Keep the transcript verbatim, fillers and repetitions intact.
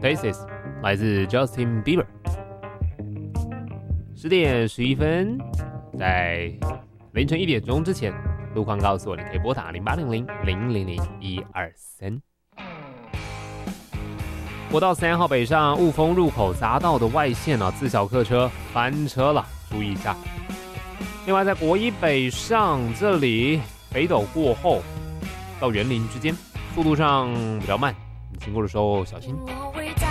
Places 来自 Justin Bieber。十点十一分，在凌晨一点钟之前，路况告诉我你可以拨打零八零零零零零一二三。国道三号北上雾峰入口匝道的外线啊，自小客车翻车了，注意一下。另外，在国一北上这里北斗过后到园林之间，速度上比较慢，你经过的时候小心。